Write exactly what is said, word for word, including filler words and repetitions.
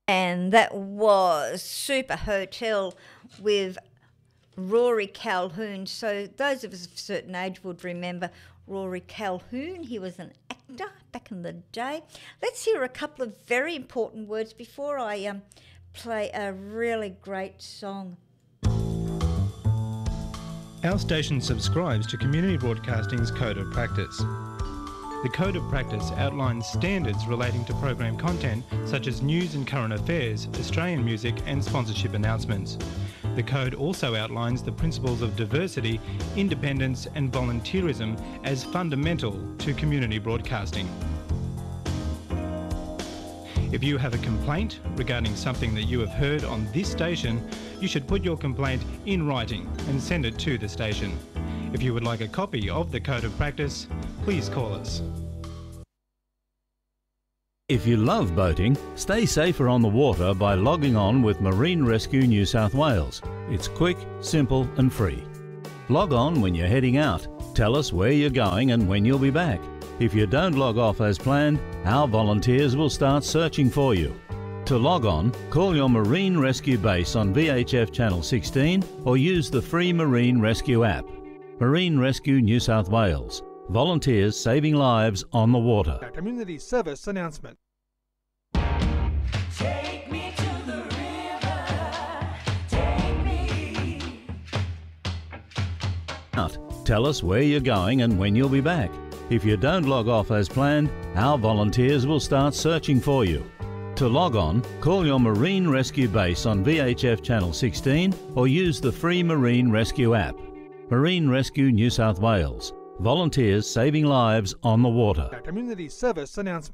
And that was Super Hotel with Rory Calhoun. So those of us of a certain age would remember Rory Calhoun. He was an actor back in the day. Let's hear a couple of very important words before I um, play a really great song. Our station subscribes to Community Broadcasting's Code of Practice. The Code of Practice outlines standards relating to program content such as news and current affairs, Australian music and sponsorship announcements. The Code also outlines the principles of diversity, independence and volunteerism as fundamental to community broadcasting. If you have a complaint regarding something that you have heard on this station, you should put your complaint in writing and send it to the station. If you would like a copy of the Code of Practice, please call us. If you love boating, stay safer on the water by logging on with Marine Rescue New South Wales. It's quick, simple and free. Log on when you're heading out. Tell us where you're going and when you'll be back. If you don't log off as planned, our volunteers will start searching for you. To log on, call your Marine Rescue base on V H F Channel sixteen or use the free Marine Rescue app. Marine Rescue New South Wales. Volunteers saving lives on the water. A community service announcement. Take me to the river, take me. Out. Tell us where you're going and when you'll be back. If you don't log off as planned, our volunteers will start searching for you. To log on, call your Marine Rescue base on V H F Channel sixteen or use the free Marine Rescue app. Marine Rescue New South Wales. Volunteers saving lives on the water. A community service announcement.